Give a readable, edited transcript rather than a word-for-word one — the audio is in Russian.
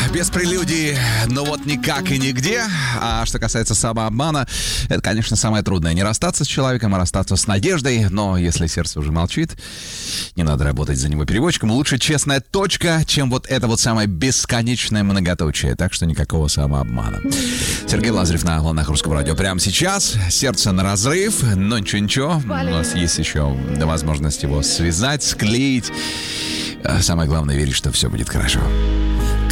без прелюдий, но вот никак и нигде. А что касается самообмана, это, конечно, самое трудное. Не расстаться с человеком, а расстаться с надеждой. Но если сердце уже молчит, не надо работать за него переводчиком. Лучше честная точка, чем вот это вот самое бесконечное многоточие. Так что никакого самообмана. Сергей Лазарев на волнах Русского радио. Прямо сейчас. Сердце на разрыв, но ничего. У нас есть еще возможность его связать, склеить. Самое главное — верить, что все будет хорошо.